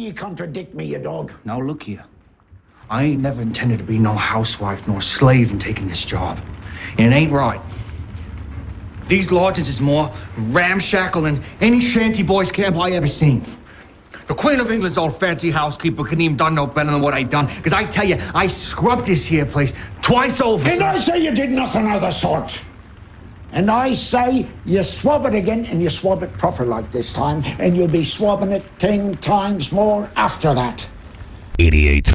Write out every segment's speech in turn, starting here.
you contradict me, you dog? Now look here. I ain't never intended to be no housewife nor slave in taking this job. And it ain't right. These lodgings is more ramshackle than any shanty boys camp I ever seen. The Queen of England's old fancy housekeeper couldn't even done no better than what I done. Because I tell you, I scrubbed this here place twice over. And I say you did nothing of the sort. And I say you swab it again, and you swab it proper like this time, and you'll be swabbing it 10 times more after that. 88.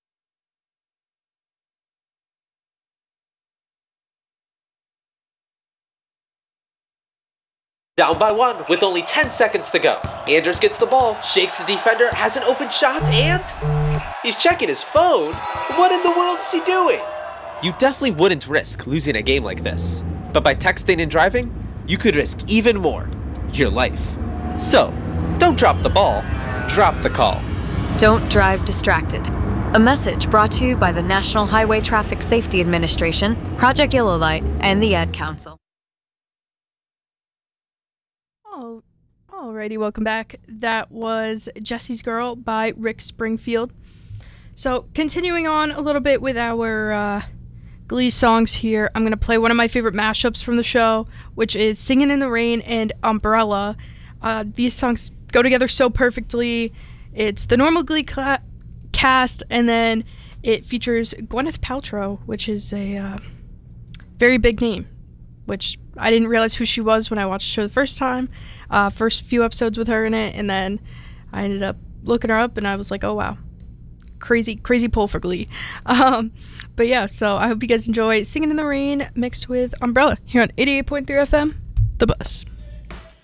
Down by 1 with only 10 seconds to go. Anders gets the ball, shakes the defender, has an open shot, and he's checking his phone. What in the world is he doing? You definitely wouldn't risk losing a game like this. But by texting and driving, you could risk even more, your life. So, don't drop the ball, drop the call. Don't drive distracted. A message brought to you by the National Highway Traffic Safety Administration, Project Yellow Light, and the Ad Council. Alrighty, welcome back. That was Jesse's Girl by Rick Springfield. So, continuing on a little bit with our Glee songs here, I'm going to play one of my favorite mashups from the show, which is Singin' in the Rain and Umbrella. These songs go together so perfectly. It's the normal Glee cast, and then it features Gwyneth Paltrow, which is a very big name, which I didn't realize who she was when I watched the show the first time. First few episodes with her in it, and then I ended up looking her up, and I was like, oh wow, crazy pull for Glee. But yeah, so I hope you guys enjoy Singin' in the Rain mixed with Umbrella here on 88.3 FM, The Bus.